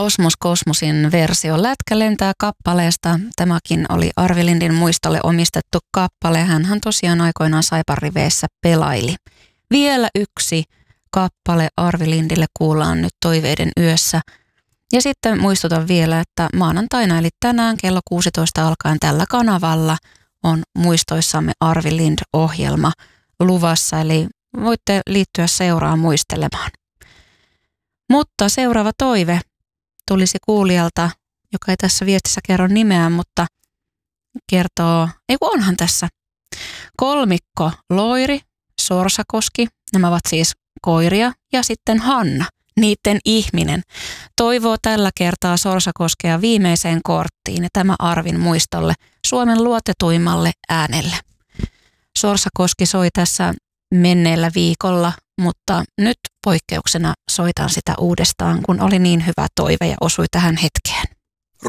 Osmos Kosmosin versio Lätkä lentää -kappaleesta. Tämäkin oli Arvi Lindin muistolle omistettu kappale. Hänhän tosiaan aikoinaan Saipan riveissä pelaili. Vielä yksi kappale Arvi Lindille kuullaan nyt Toiveiden yössä. Ja sitten muistutan vielä, että maanantaina eli tänään kello 16 alkaen tällä kanavalla on Muistoissamme Arvi Lind-ohjelma luvassa. Eli voitte liittyä seuraan muistelemaan. Mutta seuraava toive tulisi kuulijalta, joka ei tässä viestissä kerro nimeään, mutta kertoo, onhan tässä. Kolmikko Loiri, Sorsakoski, nämä ovat siis koiria, ja sitten Hanna, niiden ihminen, toivoo tällä kertaa Sorsakoskea viimeiseen korttiin ja tämä Arvin muistolle Suomen luotetuimmalle äänelle. Sorsakoski soi tässä menneellä viikolla, mutta nyt poikkeuksena soitan sitä uudestaan, kun oli niin hyvä toive ja osui tähän heti